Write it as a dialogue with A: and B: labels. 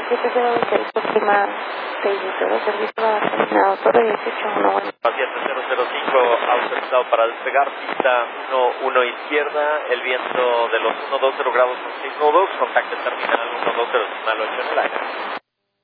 A: 706, clima 6 servicio terminado, todo 18-1, bueno.
B: 7005, autorizado para despegar, pista 1 izquierda, el viento de los 120 grados con 6 nudos, contacto terminal 120 8 en el aire.